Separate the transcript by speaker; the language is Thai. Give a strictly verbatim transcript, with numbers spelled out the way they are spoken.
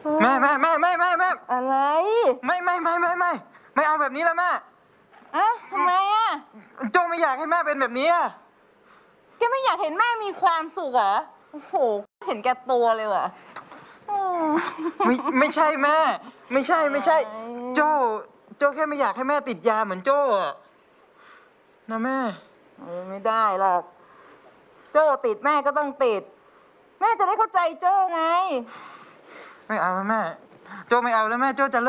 Speaker 1: แม่แม่แม่แม่แม่แม่
Speaker 2: อะไร
Speaker 1: ไม่ไม่ไม่ไม่ไม่ไม่เอาแบบนี้แล้วแม่
Speaker 2: อ่ะทำไมอ่ะ
Speaker 1: โจไม่อยากให้แม่เป็นแบบนี้อ่ะ
Speaker 2: แกไม่อยากเห็นแม่มีความสุขเหรอโอ้โหเห็นแกตัวเลยว่ะ
Speaker 1: ไม่ไม่ใช่แม่ ไม่ใช่ไม่ใช่ โจโจแค่ไม่อยากให้แม่ติดยาเหมือนโจอ่ะนะแม่
Speaker 2: เออไม่ได้หรอกโจ้ติดแม่ก็ต้องติดแม่จะได้เข้าใจโจ้ไง
Speaker 1: ไม่เอาแล้วแม่โจไม่เอาแล้วแม่โจจะเลิก